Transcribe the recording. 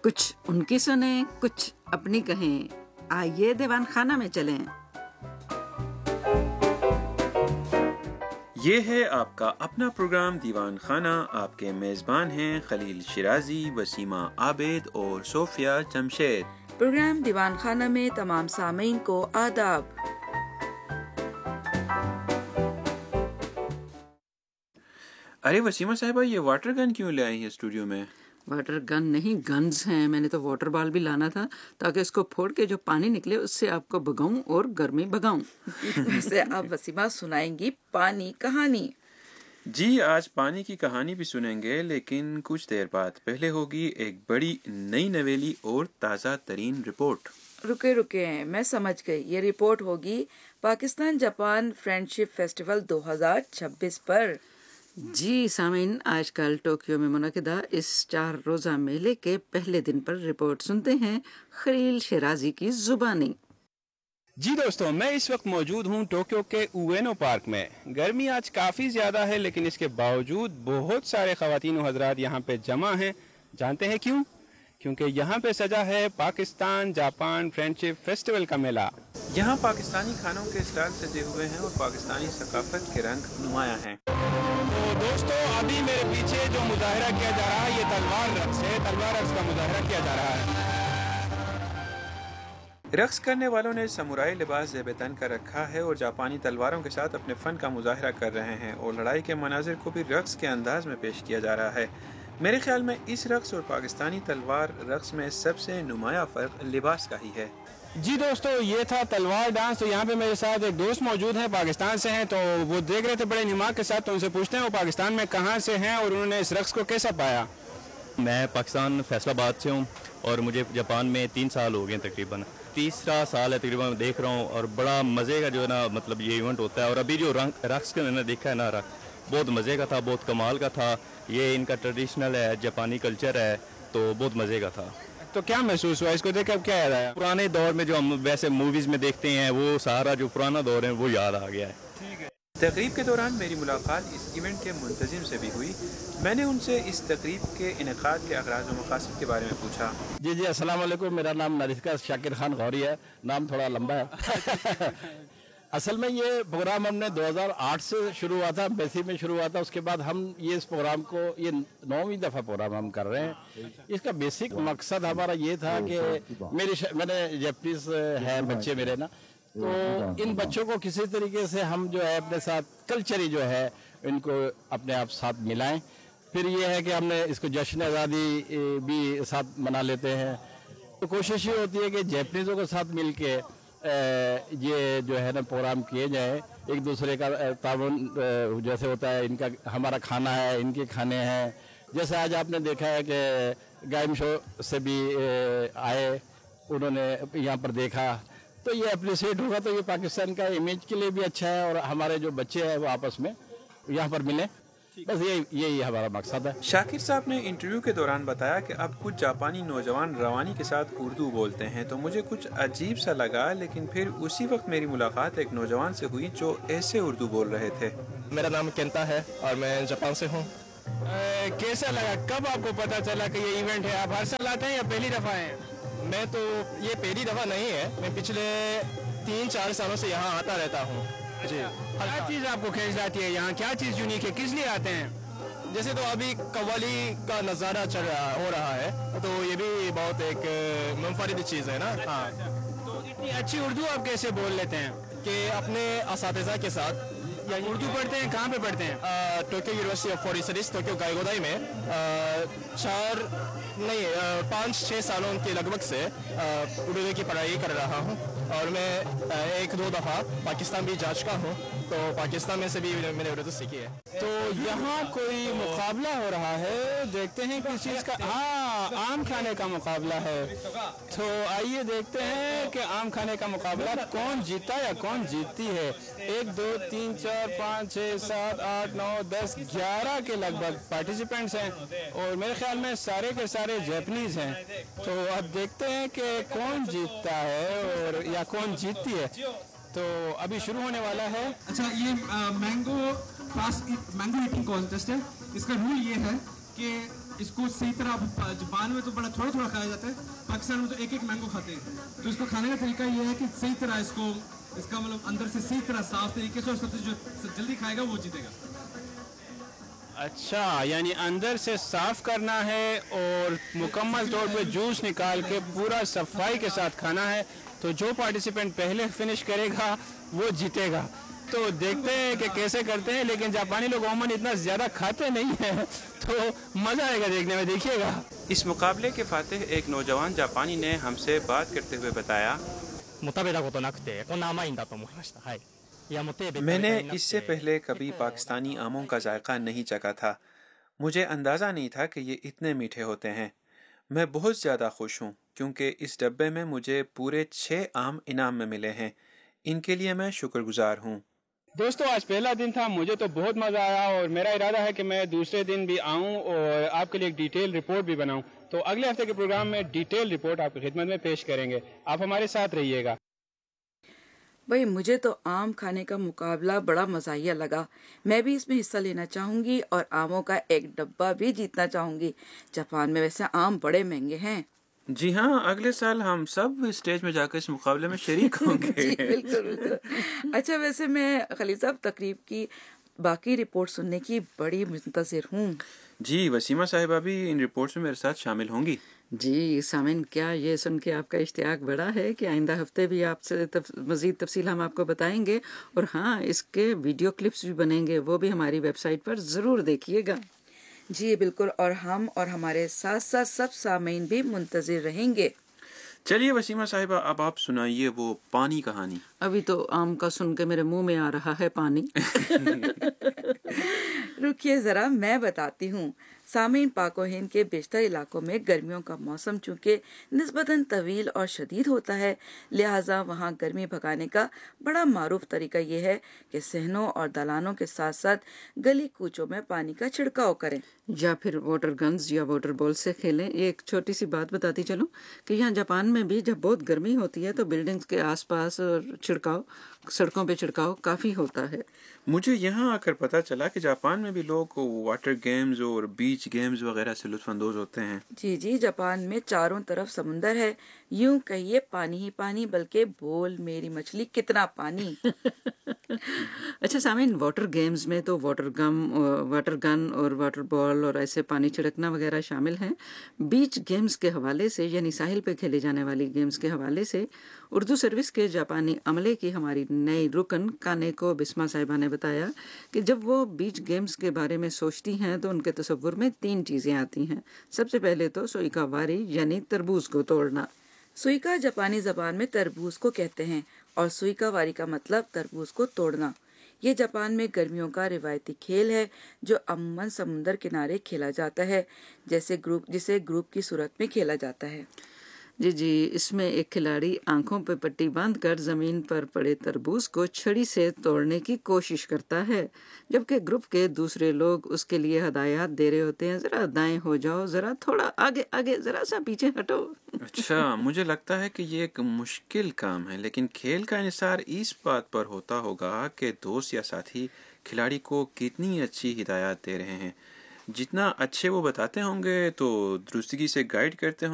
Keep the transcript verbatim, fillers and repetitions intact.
کچھ ان کی سنیں، کچھ اپنی کہیں. آئیے دیوان خانہ میں چلیں. یہ ہے آپ کا اپنا پروگرام دیوان خانہ. آپ کے میزبان ہیں خلیل شیرازی، وسیمہ عابد اور صوفیہ جمشید. پروگرام دیوان خانہ میں تمام سامعین کو آداب. ارے وسیمہ صاحبہ، یہ واٹر گن کیوں لے آئی ہیں اسٹوڈیو میں؟ واٹر گن نہیں، گنز ہیں. میں نے تو واٹر بال بھی لانا تھا تاکہ اس کو پھوڑ کے جو پانی نکلے اس سے آپ کو بھگاؤں اور گرمی بھگاؤں. ویسے آپ وسیمہ سنائیں گی پانی کہانی. جی، آج پانی کی کہانی بھی سنیں گے، لیکن کچھ دیر بعد. پہلے ہوگی ایک بڑی نئی نویلی اور تازہ ترین رپورٹ. رکے رکے میں سمجھ گئی. یہ رپورٹ ہوگی پاکستان جاپان فرینڈشپ فیسٹیول دو ہزار چھبیس پر. جی سامعین، آج کل ٹوکیو میں منعقدہ اس چار روزہ میلے کے پہلے دن پر رپورٹ سنتے ہیں خلیل شیرازی کی زبانی. جی دوستوں، میں اس وقت موجود ہوں ٹوکیو کے اوینو پارک میں. گرمی آج کافی زیادہ ہے، لیکن اس کے باوجود بہت سارے خواتین و حضرات یہاں پہ جمع ہیں. جانتے ہیں کیوں؟ کیونکہ یہاں پہ سجا ہے پاکستان جاپان فرینڈشپ فیسٹیول کا میلہ. یہاں پاکستانی کھانوں کے اسٹال سجے ہوئے ہیں اور پاکستانی ثقافت کے رنگ نمایاں ہیں. تو دوستوں، ابھی میرے پیچھے جو مظاہرہ کیا جا رہا ہے یہ تلوار رقص ہے. تلوار رقص کا مظاہرہ کیا جا رہا ہے. رقص کرنے والوں نے سمورائی لباس زیب تن کر رکھا ہے اور جاپانی تلواروں کے ساتھ اپنے فن کا مظاہرہ کر رہے ہیں، اور لڑائی کے مناظر کو بھی رقص کے انداز میں پیش کیا جا رہا ہے. میرے خیال میں اس رقص اور پاکستانی تلوار رقص میں سب سے نمایاں فرق لباس کا ہی ہے. جی دوستو، یہ تھا تلوار ڈانس. تو یہاں پہ میرے ساتھ ایک دوست موجود ہیں، پاکستان سے ہیں. تو وہ دیکھ رہے تھے بڑے نماز کے ساتھ. تو ان سے پوچھتے ہیں وہ پاکستان میں کہاں سے ہیں اور انہوں نے اس رقص کو کیسا پایا. میں پاکستان فیصل آباد سے ہوں اور مجھے جاپان میں تین سال ہو گئے، تقریباً تیسرا سال ہے تقریباً دیکھ رہا ہوں. اور بڑا مزے کا جو ہے نا مطلب یہ ایونٹ ہوتا ہے. اور ابھی جو رقص کا میں نے دیکھا ہے نا، رقص بہت مزے کا تھا، بہت کمال کا تھا. یہ ان کا ٹریڈیشنل ہے، جاپانی کلچر ہے، تو بہت مزے کا تھا. تو کیا محسوس ہوا اس کو دیکھ کر؟ کیا یاد آیا؟ پرانے دور میں جو ہم ویسے موویز میں دیکھتے ہیں وہ سارا جو پرانا دور ہے وہ یاد آ گیا ہے. تقریب کے دوران میری ملاقات اس ایونٹ کے منتظم سے بھی ہوئی. میں نے ان سے اس تقریب کے انعقاد کے اغراض و مقاصد کے بارے میں پوچھا. جی جی السلام علیکم. میرا نام نریسکا شاکر خان غوری ہے. نام تھوڑا لمبا ہے. اصل میں یہ پروگرام ہم نے دو ہزار آٹھ سے شروع ہوا تھا، بیسی میں شروع ہوا تھا. اس کے بعد ہم یہ اس پروگرام کو یہ نویں دفعہ پروگرام ہم کر رہے ہیں. اس کا بیسک مقصد ہمارا یہ تھا کہ میری ش... میں نے جیپنیز ہے بچے میرے نا، تو ان بچوں کو کسی طریقے سے ہم جو ہے اپنے ساتھ کلچری جو ہے ان کو اپنے آپ ساتھ ملائیں. پھر یہ ہے کہ ہم نے اس کو جشن آزادی بھی ساتھ منا لیتے ہیں. تو کوشش یہ ہوتی ہے کہ جیپنیزوں کے ساتھ مل کے یہ جو ہے نا پروگرام کیے جائیں. ایک دوسرے کا تعاون جیسے ہوتا ہے، ان کا ہمارا کھانا ہے، ان کے کھانے ہیں. جیسے آج آپ نے دیکھا ہے کہ گائم شو سے بھی آئے، انہوں نے یہاں پر دیکھا، تو یہ اپریشیٹ ہوگا. تو یہ پاکستان کا امیج کے لیے بھی اچھا ہے اور ہمارے جو بچے ہیں وہ آپس میں یہاں پر ملیں. بس یہی یہی ہمارا مقصد ہے. شاکر صاحب نے انٹرویو کے دوران بتایا کہ اب کچھ جاپانی نوجوان روانی کے ساتھ اردو بولتے ہیں. تو مجھے کچھ عجیب سا لگا، لیکن پھر اسی وقت میری ملاقات ایک نوجوان سے ہوئی جو ایسے اردو بول رہے تھے. میرا نام کینتا ہے اور میں جاپان سے ہوں. کیسا لگا؟ کب آپ کو پتا چلا کہ یہ ایونٹ ہے؟ آپ ہر سال آتے ہیں یا پہلی دفعہ ہیں؟ میں تو یہ پہلی دفعہ نہیں ہے، میں پچھلے تین چار سالوں سے یہاں آتا رہتا ہوں. جی، کیا چیز آپ کو کھینچ لاتی ہے یہاں؟ کیا چیز یونیک ہے؟ کس لیے آتے ہیں؟ جیسے تو ابھی قوالی کا نظارہ چل رہا ہو رہا ہے، تو یہ بھی بہت ایک منفرد چیز ہے نا. ہاں، تو اتنی اچھی اردو آپ کیسے بول لیتے ہیں؟ کہ اپنے اساتذہ کے ساتھ. اردو پڑھتے ہیں؟ کہاں پہ پڑھتے ہیں؟ Tokyo university of foreign studies Tokyo گائیگودائی میں چار نہیں پانچ چھ سالوں کے لگ بھگ سے اردو کی پڑھائی کر رہا ہوں. اور میں ایک دو دفعہ پاکستان بھی جا چکا ہوں، تو پاکستان میں سے بھی میں نے اردو سیکھی ہے. تو یہاں کوئی مقابلہ ہو رہا ہے، دیکھتے ہیں کس چیز کا؟ ہاں، آم کھانے کا مقابلہ ہے. تو آئیے دیکھتے ہیں کہ آم کھانے کا مقابلہ کون جیتا یا کون جیتتی ہے. ایک دو تین چار پانچ چھ سات آٹھ نو دس گیارہ کے لگ بھگ پارٹیسپینٹس ہیں، اور میرے خیال میں سارے کے سارے جیپنیز ہیں. تو اب دیکھتے ہیں کہ کون جیتتا ہے اور یا کون جیتتی ہے. تو ابھی شروع ہونے والا ہے. اچھا، یہ مینگو پاس مینگو ایٹنگ کانٹیسٹ ہے. اس کا رول یہ ہے کہ इसको सही तरह अब जापान में तो बड़ा थोड़ा थोड़ा खाया जाता है, पाकिस्तान में तो एक एक मैंगो खाते हैं। तो इसको खाने का तरीका ये है कि सही तरह इसको इसका मतलब अंदर से सही तरह साफ तरीके से, और सबसे जो जल्दी खाएगा वो जीतेगा। अच्छा, यानी अंदर से साफ करना है और मुकम्मल तौर पे जूस निकाल के पूरा सफाई के साथ खाना है। तो जो पार्टिसिपेंट पहले फिनिश करेगा वो जीतेगा। तो देखते हैं कि कैसे करते हैं, लेकिन जापानी लोग अमूमन इतना ज़्यादा खाते नहीं हैं, तो मज़ा आएगा देखने में, देखिएगा। इस मुकाबले के फातिह एक नौजवान जापानी ने हमसे बात करते हुए बताया, मैंने इससे पहले कभी पाकिस्तानी आमों का जायका नहीं चखा था। मुझे अंदाज़ा नहीं था कि ये इतने मीठे होते हैं। मैं बहुत ज़्यादा खुश हूँ क्योंकि इस डब्बे में मुझे पूरे छः आम इनाम में मिले हैं। इनके लिए मैं शुक्रगुजार हूँ। दोस्तों, आज पहला दिन था, मुझे तो बहुत मज़ा आया और मेरा इरादा है कि मैं दूसरे दिन भी आऊं और आपके लिए एक डिटेल रिपोर्ट भी बनाऊं। तो अगले हफ्ते के प्रोग्राम में डिटेल रिपोर्ट आपकी खिदमत में पेश करेंगे। आप हमारे साथ रहिएगा। भाई, मुझे तो आम खाने का मुकाबला बड़ा मज़ाहिया लगा। मैं भी इसमें हिस्सा लेना चाहूँगी और आमों का एक डब्बा भी जीतना चाहूँगी। जापान में वैसे आम बड़े महंगे हैं। जी हाँ, अगले साल हम सब स्टेज में जाकर इस मुकाबले में शरीक होंगे। जी बिल्कुल बिल्कुल। अच्छा, वैसे मैं खलील साहब तकरीब की बाकी रिपोर्ट सुनने की बड़ी मुंतज़िर हूँ। जी, वसीमा साहिबा भी इन रिपोर्ट्स में मेरे साथ शामिल होंगी। जी सामिन, क्या ये सुन के आपका इश्तियाक बढ़ा है कि आइंदा हफ्ते भी आपसे तफ, मज़ीद तफसील हम आपको बताएंगे। और हाँ, इसके वीडियो क्लिप्स भी बनेंगे, वो भी हमारी वेबसाइट पर ज़रूर देखिएगा। जी बिल्कुल, और हम और हमारे साथ साथ सब सामीन भी मुंतज़िर रहेंगे। चलिए वसीमा साहिबा, अब आप सुनाइए वो पानी कहानी। अभी तो आम का सुन के मेरे मुंह में आ रहा है पानी। रुकिए ज़रा, मैं बताती हूँ। सामीन, पाक व हिंद के बेशतर इलाकों में गर्मियों का मौसम चूँकि निस्बतन तवील और शदीद होता है, लिहाजा वहाँ गर्मी भगाने का बड़ा मारूफ तरीका ये है कि सहनों और दलानों के साथ साथ गली कूचों में पानी का छिड़काव करें, या फिर वाटर गन्स या वाटर बॉल से खेलें। ये एक छोटी सी बात बताती चलूं कि यहाँ जापान में भी जब बहुत गर्मी होती है तो बिल्डिंग्स के आसपास और छिड़काव, सड़कों पे छिड़काव काफ़ी होता है। मुझे यहाँ आकर पता चला कि जापान में भी लोग वाटर गेम्स और बीच गेम्स वगैरह से लुत्फ अंदोज होते हैं। जी जी, जापान में चारों तरफ समुंदर है, यूं कहिए पानी ही पानी, बल्कि बोल मेरी मछली कितना पानी। अच्छा सामीन, वाटर गेम्स में तो वाटर गम वाटर गन और वाटर बॉल और ऐसे पानी छिड़कना वगैरह शामिल हैं। बीच गेम्स के हवाले से, यानी साहिल पे खेले जाने वाली गेम्स के हवाले से, उर्दू सर्विस के जापानी अमले की हमारी नई रुकन कानेको बिस्मा साहिबा ने बताया कि जब वो बीच गेम्स के बारे में सोचती हैं तो उनके तसव्वुर में तीन चीज़ें आती हैं। सबसे पहले तो सुइका वारी, यानी तरबूज को तोड़ना। सुइका जापानी ज़बान में तरबूज को कहते हैं और सुइका वारी का मतलब तरबूज को तोड़ना। ये जापान में गर्मियों का रिवायती खेल है जो अमूमन समुंदर किनारे खेला जाता है, जैसे ग्रुप जिसे ग्रुप की सूरत में खेला जाता है। जी जी, इसमें एक खिलाड़ी आंखों पर पट्टी बांधकर जमीन पर पड़े तरबूज को छड़ी से तोड़ने की कोशिश करता है, जबकि ग्रुप के दूसरे लोग उसके लिए हदायत दे रहे होते हैं, जरा दाएं हो जाओ, जरा थोड़ा आगे आगे, जरा सा पीछे हटो। अच्छा, मुझे लगता है कि ये एक मुश्किल काम है, लेकिन खेल का इन्हिसार इस बात पर होता होगा कि दोस्त या साथी खिलाड़ी को कितनी अच्छी हिदायत दे रहे हैं। जितना अच्छे वो बताते होंगे तो दुरुस्तगी से गाइड करते होंगे